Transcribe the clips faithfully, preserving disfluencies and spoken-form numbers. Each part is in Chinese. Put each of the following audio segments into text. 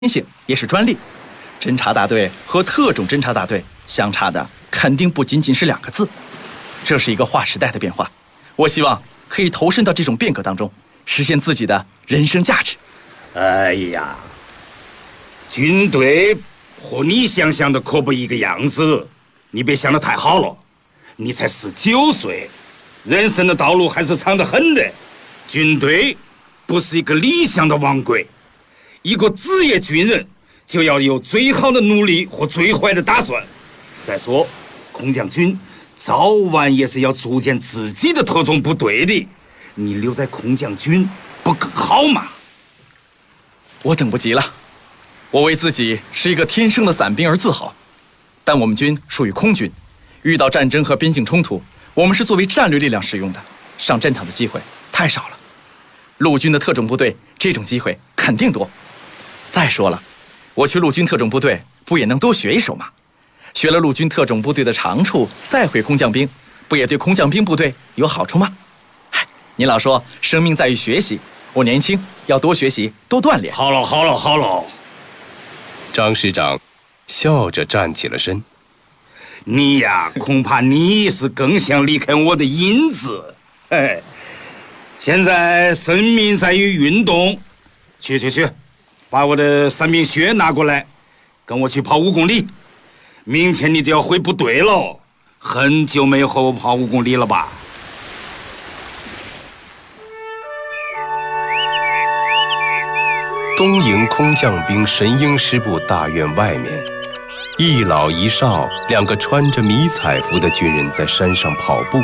性也是专利。侦察大队和特种侦察大队相差的肯定不仅仅是两个字，这是一个划时代的变化。我希望可以投身到这种变革当中，实现自己的人生价值。 哎呀，军队和你想象的可不一个样子，你别想得太好了。你才十九岁，人生的道路还是长得很的。军队不是一个理想的王国，一个职业军人就要有最好的努力和最坏的打算。再说，空降军早晚也是要组建自己的特种部队的，你留在空降军不更好吗？ 我等不及了，我为自己是一个天生的伞兵而自豪。但我们军属于空军，遇到战争和边境冲突，我们是作为战略力量使用的，上战场的机会太少了。陆军的特种部队这种机会肯定多。再说了，我去陆军特种部队不也能多学一手吗？学了陆军特种部队的长处，再回空降兵，不也对空降兵部队有好处吗？嗨，你老说生命在于学习，我年轻，要多学习，多锻炼。 好了好了好了， 张师长笑着站起了身。 你呀，恐怕你是更想离开我的影子。哎，现在生命在于运动，去去去，把我的伞兵靴拿过来，跟我去跑五公里。明天你就要回部队了，很久没有和我跑五公里了吧？ 东营空降兵神鹰师部大院外面，一老一少两个穿着迷彩服的军人在山上跑步。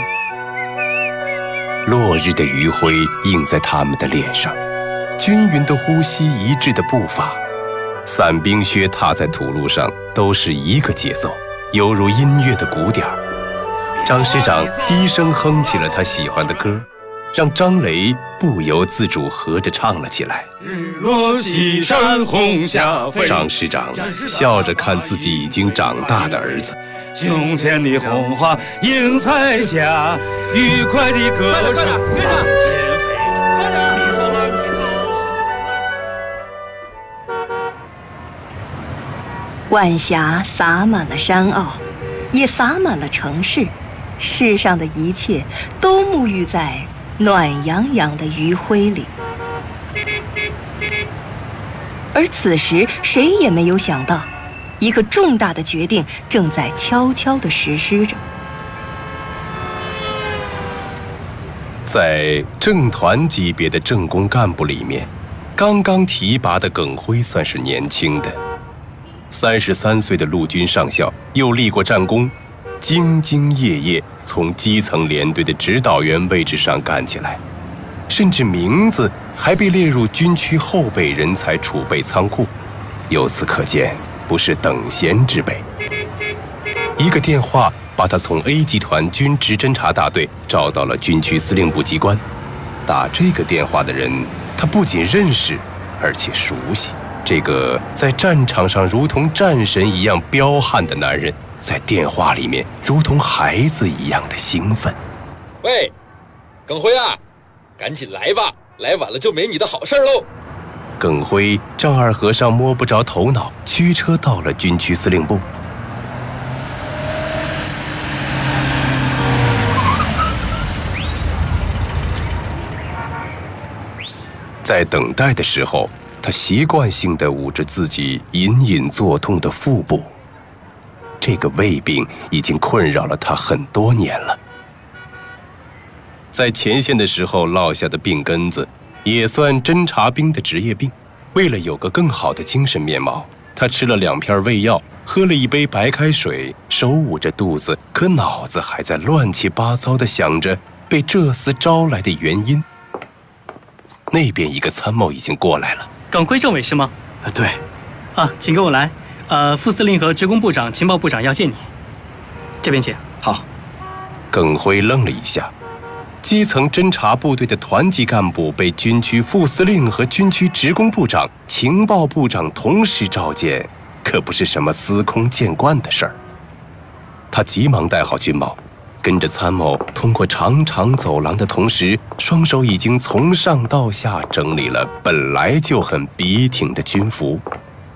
落日的余晖映在他们的脸上，均匀的呼吸，一致的步伐，伞兵靴踏在土路上都是一个节奏，犹如音乐的鼓点。张师长低声哼起了他喜欢的歌，让张雷不由自主合着唱了起来。 日落西山红霞飞。 张师长笑着看自己已经长大的儿子。 胸前的红花映彩霞，愉快的歌声往前飞。咪嗦啦咪嗦。 晚霞洒满了山坳，也洒满了城市，世上的一切都沐浴在暖洋洋的余晖里。而此时，谁也没有想到，一个重大的决定正在悄悄地实施着。 在政团级别的政工干部里面，刚刚提拔的耿辉算是年轻的。三十三岁的陆军上校，又立过战功，兢兢业业从基层连队的指导员位置上干起来，甚至名字还被列入军区后备人才储备仓库。由此可见，不是等闲之辈。一个电话把他从 A 集团军职侦察大队找到了军区司令部机关。打这个电话的人，他不仅认识，而且熟悉。这个在战场上如同战神一样彪悍的男人，在电话里面如同孩子一样的兴奋。 喂，耿辉啊，赶紧来吧，来晚了就没你的好事喽。 耿辉丈二和尚摸不着头脑，驱车到了军区司令部。在等待的时候，他习惯性地捂着自己隐隐作痛的腹部。这个胃病已经困扰了他很多年了。在前线的时候落下的病根子，也算侦察兵的职业病。为了有个更好的精神面貌，他吃了两片胃药，喝了一杯白开水，手捂着肚子，可脑子还在乱七八糟地想着被这厮招来的原因。那边一个参谋已经过来了。 耿辉政委是吗？ 啊，对。 啊，请跟我来。呃，副司令和职工部长、情报部长要见你。这边请。 好。 耿辉愣了一下。基层侦察部队的团级干部被军区副司令和军区职工部长、情报部长同时召见，可不是什么司空见惯的事儿。他急忙戴好军帽，跟着参谋通过长长走廊的同时，双手已经从上到下整理了本来就很笔挺的军服。